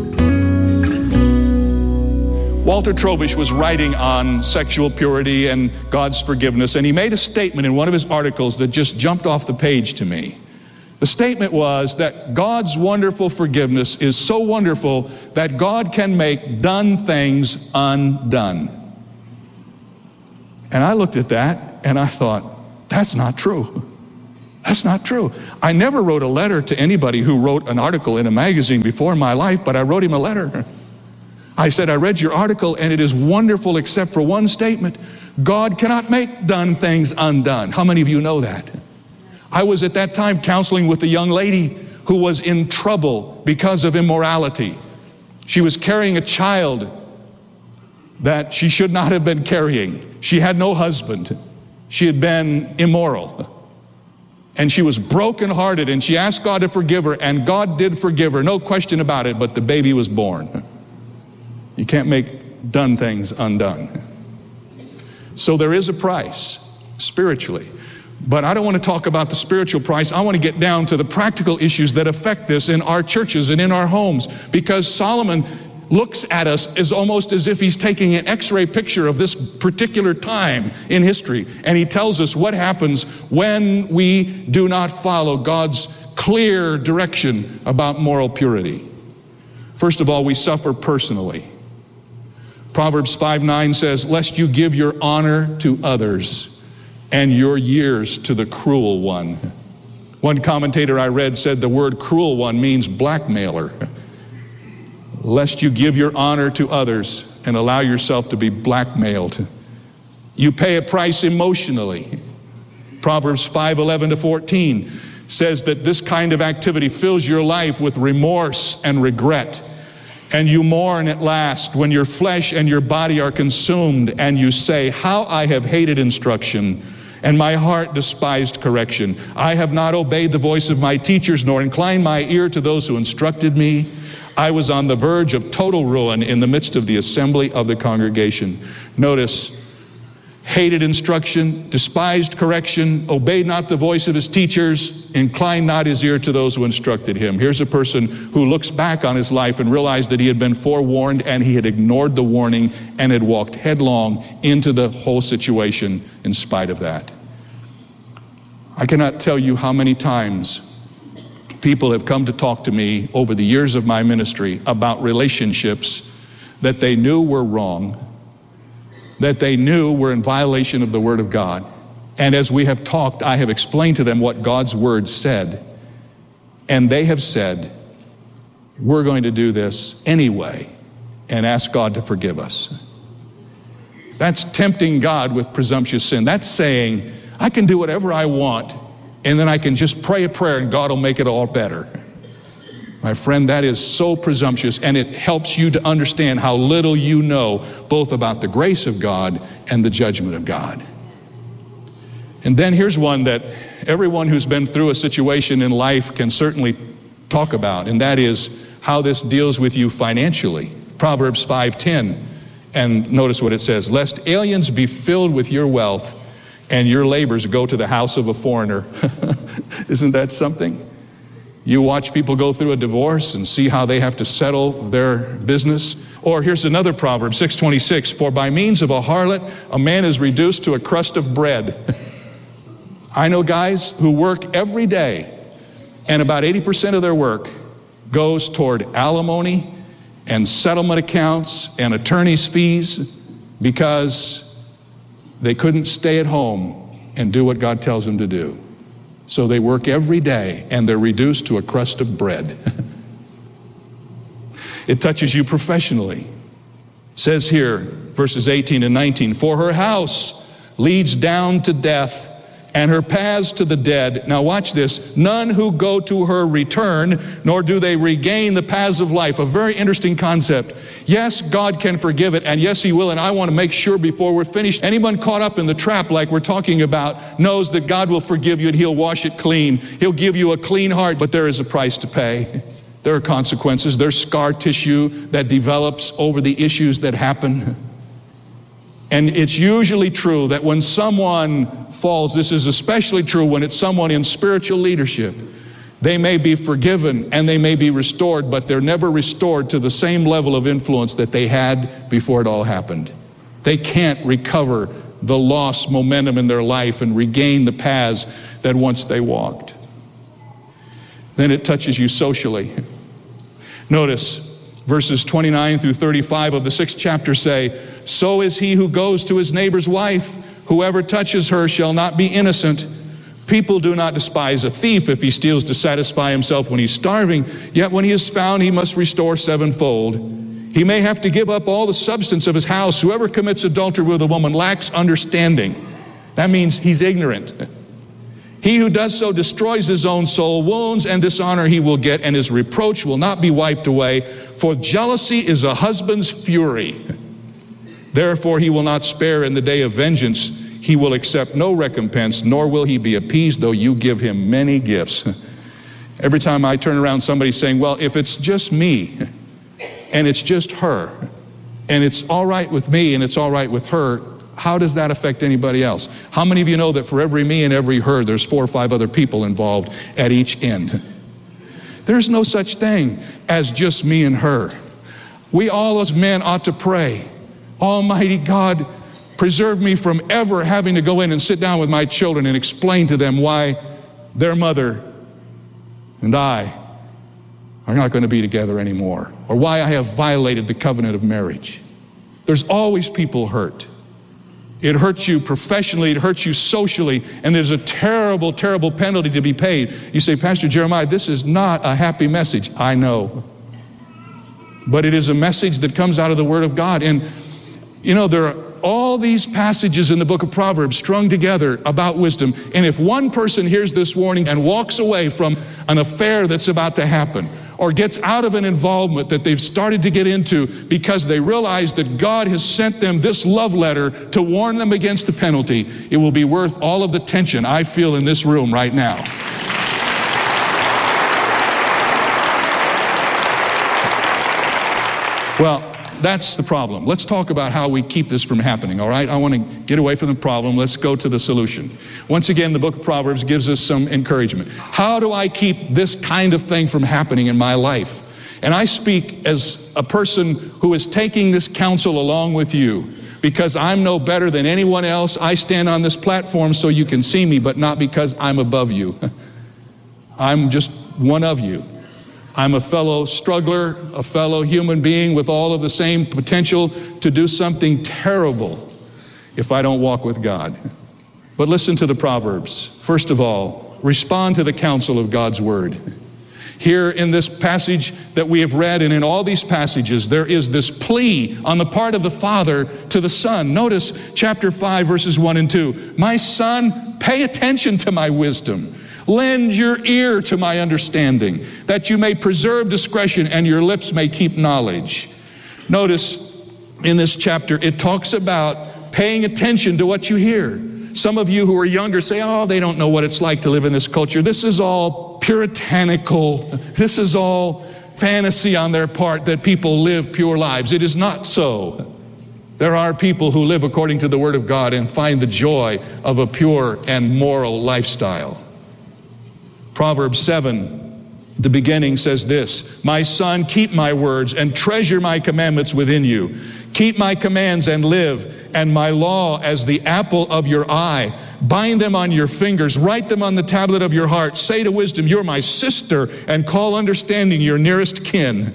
Walter Trobisch was writing on sexual purity and God's forgiveness, and he made a statement in one of his articles that just jumped off the page to me. The statement was that God's wonderful forgiveness is so wonderful that God can make done things undone. And I looked at that and I thought, that's not true. That's not true. I never wrote a letter to anybody who wrote an article in a magazine before in my life, but I wrote him a letter. I said, I read your article and it is wonderful except for one statement. God cannot make done things undone. How many of you know that? I was at that time counseling with a young lady who was in trouble because of immorality. She was carrying a child that she should not have been carrying. She had no husband. She had been immoral. And she was brokenhearted, and she asked God to forgive her, and God did forgive her, no question about it, but the baby was born. You can't make done things undone. So there is a price, spiritually. But I don't want to talk about the spiritual price. I want to get down to the practical issues that affect this in our churches and in our homes, because Solomon looks at us as almost as if he's taking an X-ray picture of this particular time in history, and he tells us what happens when we do not follow God's clear direction about moral purity. First of all, we suffer personally. Proverbs five nine says, lest you give your honor to others and your years to the cruel one. One commentator I read said the word cruel one means blackmailer. Lest you give your honor to others and allow yourself to be blackmailed. You pay a price emotionally. Proverbs five eleven to fourteen says that this kind of activity fills your life with remorse and regret. And you mourn at last when your flesh and your body are consumed, and you say, how I have hated instruction, and my heart despised correction. I have not obeyed the voice of my teachers, nor inclined my ear to those who instructed me. I was on the verge of total ruin in the midst of the assembly of the congregation. Notice, hated instruction, despised correction, obeyed not the voice of his teachers, inclined not his ear to those who instructed him. Here's a person who looks back on his life and realized that he had been forewarned and he had ignored the warning and had walked headlong into the whole situation in spite of that. I cannot tell you how many times people have come to talk to me over the years of my ministry about relationships that they knew were wrong, that they knew were in violation of the Word of God. And as we have talked, I have explained to them what God's Word said. And they have said, we're going to do this anyway and ask God to forgive us. That's tempting God with presumptuous sin. That's saying, I can do whatever I want, and then I can just pray a prayer and God will make it all better. My friend, that is so presumptuous, and it helps you to understand how little you know both about the grace of God and the judgment of God. And then here's one that everyone who's been through a situation in life can certainly talk about, and that is how this deals with you financially. Proverbs five ten, and notice what it says, lest aliens be filled with your wealth and your labors go to the house of a foreigner. Isn't that something? You watch people go through a divorce and see how they have to settle their business. Or here's another proverb, six twenty-six, for by means of a harlot, a man is reduced to a crust of bread. I know guys who work every day, and about eighty percent of their work goes toward alimony and settlement accounts and attorney's fees because they couldn't stay at home and do what God tells them to do. So they work every day and they're reduced to a crust of bread. It touches you professionally. It says here, verses eighteen and nineteen, for her house leads down to death, and her paths to the dead. Now watch this. None who go to her return, nor do they regain the paths of life. A very interesting concept. Yes, God can forgive it, and yes, He will, and I want to make sure before we're finished, anyone caught up in the trap like we're talking about knows that God will forgive you and He'll wash it clean. He'll give you a clean heart, but there is a price to pay. There are consequences. There's scar tissue that develops over the issues that happen. And it's usually true that when someone falls, this is especially true when it's someone in spiritual leadership, they may be forgiven and they may be restored, but they're never restored to the same level of influence that they had before it all happened. They can't recover the lost momentum in their life and regain the paths that once they walked. Then it touches you socially. Notice verses twenty-nine through thirty-five of the sixth chapter say, "So is he who goes to his neighbor's wife. Whoever touches her shall not be innocent. People do not despise a thief if he steals to satisfy himself when he's starving. Yet when he is found, he must restore sevenfold. He may have to give up all the substance of his house. Whoever commits adultery with a woman lacks understanding." That means he's ignorant. "He who does so destroys his own soul. Wounds and dishonor he will get, and his reproach will not be wiped away. For jealousy is a husband's fury. Therefore he will not spare in the day of vengeance. He will accept no recompense, nor will he be appeased, though you give him many gifts." Every time I turn around, somebody's saying, well, if it's just me, and it's just her, and it's all right with me, and it's all right with her, how does that affect anybody else? How many of you know that for every me and every her, there's four or five other people involved at each end? There's no such thing as just me and her. We all as men ought to pray, "Almighty God, preserve me from ever having to go in and sit down with my children and explain to them why their mother and I are not going to be together anymore, or why I have violated the covenant of marriage." There's always people hurt. It hurts you professionally, it hurts you socially, and there's a terrible, terrible penalty to be paid. You say, "Pastor Jeremiah, this is not a happy message." I know. But it is a message that comes out of the Word of God. And, you know, there are all these passages in the book of Proverbs strung together about wisdom. And if one person hears this warning and walks away from an affair that's about to happen, or gets out of an involvement that they've started to get into because they realize that God has sent them this love letter to warn them against the penalty, it will be worth all of the tension I feel in this room right now. Well, that's the problem. Let's talk about how we keep this from happening, all right? I want to get away from the problem. Let's go to the solution. Once again, the book of Proverbs gives us some encouragement. How do I keep this kind of thing from happening in my life? And I speak as a person who is taking this counsel along with you, because I'm no better than anyone else. I stand on this platform so you can see me, but not because I'm above you. I'm just one of you. I'm a fellow struggler, a fellow human being with all of the same potential to do something terrible if I don't walk with God. But listen to the Proverbs. First of all, respond to the counsel of God's Word. Here in this passage that we have read, and in all these passages, there is this plea on the part of the Father to the Son. Notice chapter five, verses one and two. "My son, pay attention to my wisdom. Lend your ear to my understanding, that you may preserve discretion and your lips may keep knowledge." Notice in this chapter, it talks about paying attention to what you hear. Some of you who are younger say, "Oh, they don't know what it's like to live in this culture. This is all puritanical. This is all fantasy on their part that people live pure lives." It is not so. There are people who live according to the Word of God and find the joy of a pure and moral lifestyle. Proverbs seven, the beginning says this, "My son, keep my words and treasure my commandments within you. Keep my commands and live, and my law as the apple of your eye. Bind them on your fingers, write them on the tablet of your heart. Say to wisdom, you're my sister, and call understanding your nearest kin,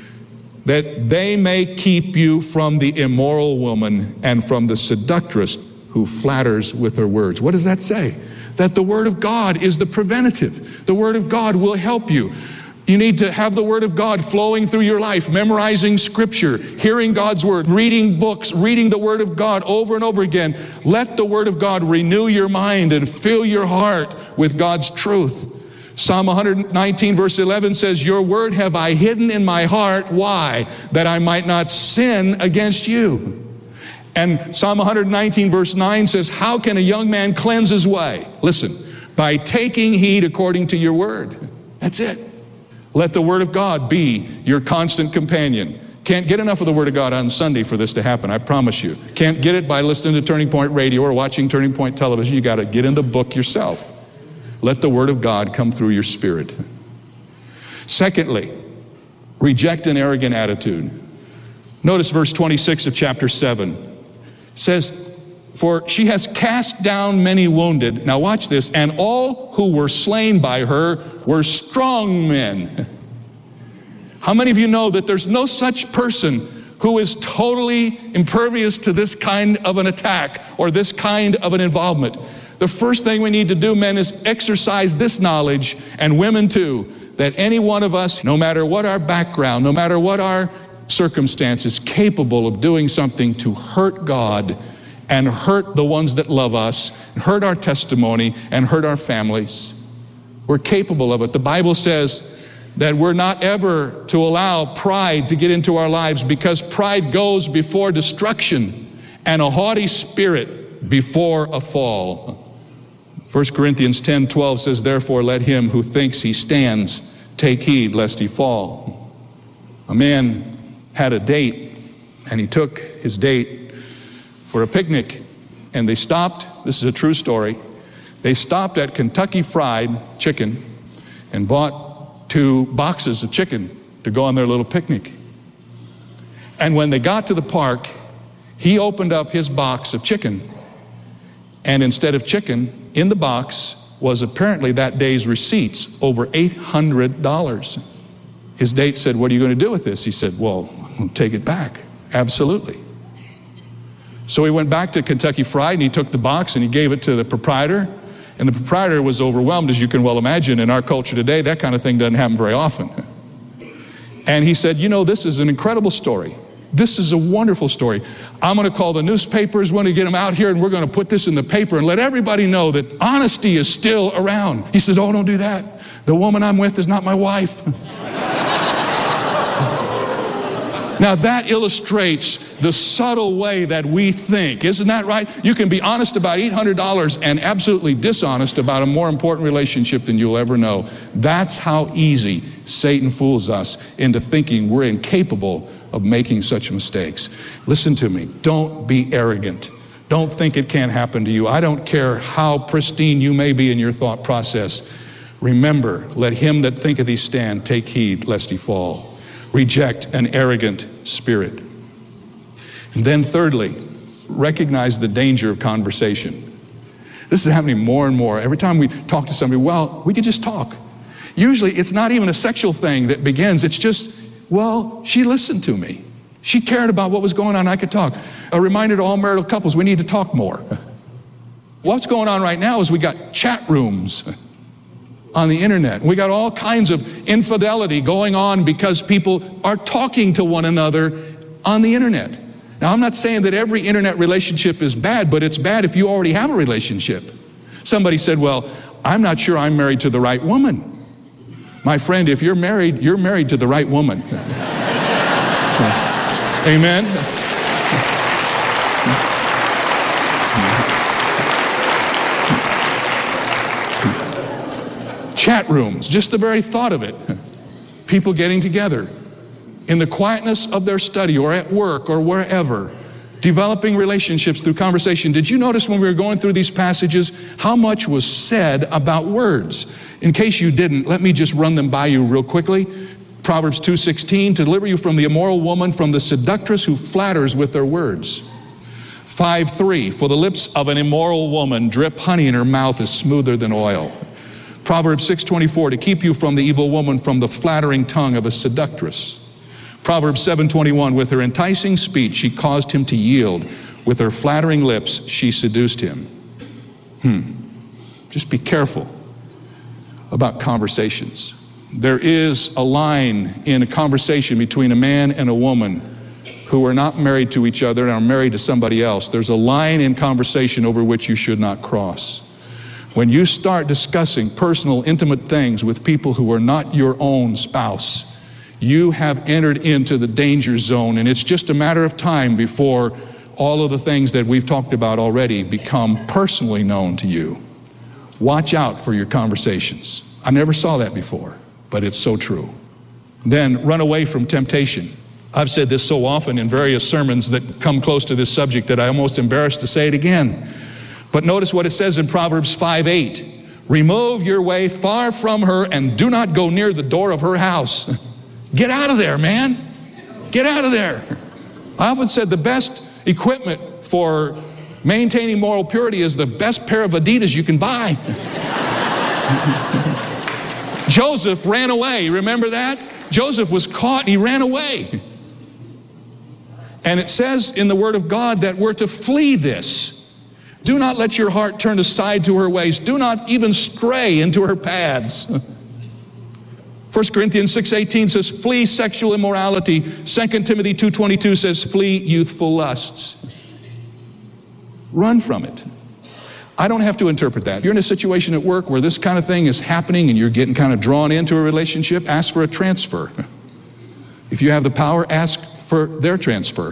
that they may keep you from the immoral woman and from the seductress who flatters with her words." What does that say? That the Word of God is the preventative. The Word of God will help you. You need to have the Word of God flowing through your life, memorizing Scripture, hearing God's Word, reading books, reading the Word of God over and over again. Let the Word of God renew your mind and fill your heart with God's truth. Psalm one nineteen verse eleven says, your word have I hidden in my heart. Why? That I might not sin against you. And Psalm one nineteen verse nine says, how can a young man cleanse his way? Listen, by taking heed according to your word. That's it. Let the Word of God be your constant companion. Can't get enough of the Word of God on Sunday for this to happen, I promise you. Can't get it by listening to Turning Point Radio or watching Turning Point Television. You got to get in the book yourself. Let the Word of God come through your spirit. Secondly, reject an arrogant attitude. Notice verse twenty-six of chapter seven. It says, for she has cast down many wounded. Now watch this. And all who were slain by her were strong men. How many of you know that there's no such person who is totally impervious to this kind of an attack or this kind of an involvement? The first thing we need to do, men, is exercise this knowledge, and women too, that any one of us, no matter what our background, no matter what our circumstances, capable of doing something to hurt God and hurt the ones that love us, hurt our testimony, and hurt our families. We're capable of it. The Bible says that we're not ever to allow pride to get into our lives, because pride goes before destruction and a haughty spirit before a fall. First Corinthians ten twelve says, therefore let him who thinks he stands take heed lest he fall. A man had a date, and he took his date for a picnic, and they stopped, this is a true story, they stopped at Kentucky Fried Chicken and bought two boxes of chicken to go on their little picnic. And when they got to the park, he opened up his box of chicken, and instead of chicken, in the box was apparently that day's receipts, over eight hundred dollars. His date said, what are you going to do with this? He said, well, I'll take it back. Absolutely. So he went back to Kentucky Fried, and he took the box and he gave it to the proprietor. And the proprietor was overwhelmed, as you can well imagine. In our culture today, that kind of thing doesn't happen very often. And he said, you know, this is an incredible story. This is a wonderful story. I'm going to call the newspapers, we're going to get them out here, and we're going to put this in the paper and let everybody know that honesty is still around. He says, oh, don't do that. The woman I'm with is not my wife. Now that illustrates the subtle way that we think. Isn't that right? You can be honest about eight hundred dollars and absolutely dishonest about a more important relationship than you'll ever know. That's how easy Satan fools us into thinking we're incapable of making such mistakes. Listen to me. Don't be arrogant. Don't think it can't happen to you. I don't care how pristine you may be in your thought process. Remember, let him that thinketh he stand take heed lest he fall. Reject an arrogant spirit. And then thirdly, recognize the danger of conversation. This is happening more and more. Every time we talk to somebody, well, we could just talk. Usually it's not even a sexual thing that begins. It's just, well, she listened to me. She cared about what was going on. I could talk. A reminder to all marital couples, we need to talk more. What's going on right now is we got chat rooms on the internet. We got all kinds of infidelity going on because people are talking to one another on the internet. Now, I'm not saying that every internet relationship is bad, but it's bad if you already have a relationship. Somebody said, well, I'm not sure I'm married to the right woman. My friend, if you're married, you're married to the right woman. Amen? Chat rooms, just the very thought of it. People getting together in the quietness of their study or at work or wherever, developing relationships through conversation. Did you notice when we were going through these passages how much was said about words? In case you didn't, let me just run them by you real quickly. Proverbs two sixteen, to deliver you from the immoral woman, from the seductress who flatters with their words. five three, for the lips of an immoral woman drip honey, and her mouth is smoother than oil. Proverbs six twenty-four, to keep you from the evil woman, from the flattering tongue of a seductress. Proverbs seven twenty-one, with her enticing speech she caused him to yield. With her flattering lips she seduced him. Hmm. Just be careful about conversations. There is a line in a conversation between a man and a woman who are not married to each other and are married to somebody else. There's a line in conversation over which you should not cross. When you start discussing personal, intimate things with people who are not your own spouse, you have entered into the danger zone, and it's just a matter of time before all of the things that we've talked about already become personally known to you. Watch out for your conversations. I never saw that before, but it's so true. Then run away from temptation. I've said this so often in various sermons that come close to this subject that I'm almost embarrassed to say it again. But notice what it says in Proverbs five eight. Remove your way far from her and do not go near the door of her house. Get out of there, man. Get out of there. I often said the best equipment for maintaining moral purity is the best pair of Adidas you can buy. Joseph ran away. Remember that? Joseph was caught. He ran away. And it says in the Word of God that we're to flee this. Do not let your heart turn aside to her ways. Do not even stray into her paths. First Corinthians six eighteen says, flee sexual immorality. Second Timothy two twenty-two says, flee youthful lusts. Run from it. I don't have to interpret that. You're in a situation at work where this kind of thing is happening and you're getting kind of drawn into a relationship, ask for a transfer. If you have the power, ask for their transfer.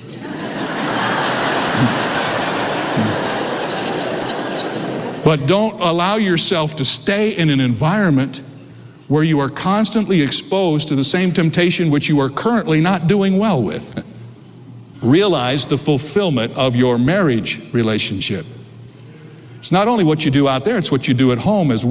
But don't allow yourself to stay in an environment where you are constantly exposed to the same temptation which you are currently not doing well with. Realize the fulfillment of your marriage relationship. It's not only what you do out there, it's what you do at home as well.